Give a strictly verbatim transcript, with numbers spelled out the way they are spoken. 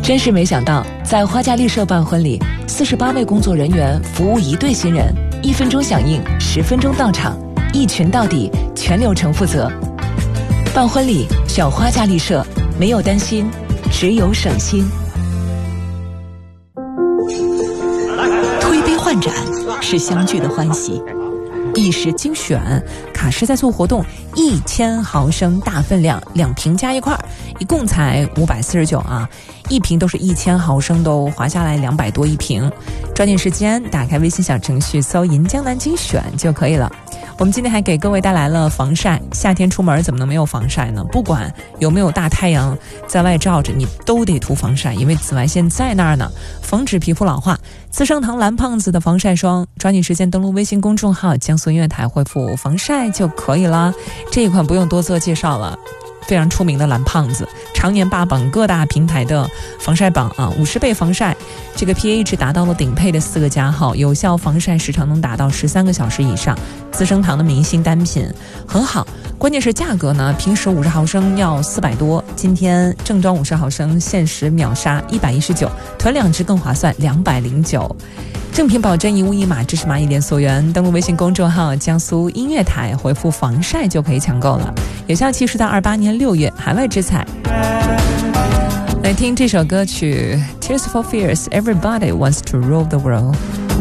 真是没想到，在花家丽舍办婚礼，四十八位工作人员服务一对新人，一分钟响应，十分钟到场，一群到底，全流程负责。办婚礼找花家丽舍，没有担心，只有省心。 推杯换盏是相聚的欢喜，一时精选卡诗在做活动，一千毫升大分量，两瓶加一块儿，一共才五百四十九啊，一瓶都是一千毫升，都划下来两百多一瓶。抓紧时间打开微信小程序搜银江南精选就可以了。我们今天还给各位带来了防晒，夏天出门怎么能没有防晒呢？不管有没有大太阳在外照着，你都得涂防晒，因为紫外线在那儿呢，防止皮肤老化。资生堂蓝胖子的防晒霜，抓紧时间登录微信公众号江苏音乐台，回复防晒就可以了。这一款不用多做介绍了，非常出名的蓝胖子，常年霸榜各大平台的防晒榜啊，五十倍防晒，这个 P A 值达到了顶配的四个加号，有效防晒时长能达到十三个小时以上。资生堂的明星单品很好，关键是价格呢，平时五十毫升要四百多，今天正装五十毫升限时秒杀一百一十九，囤两支更划算两百零九。正品保真，一物一码，支持蚂蚁连锁源。登录微信公众号江苏音乐台，回复防晒就可以抢购了，有效期是到二八年六月，海外直采。来听这首歌曲 Tears for Fears， Everybody wants to rule the world。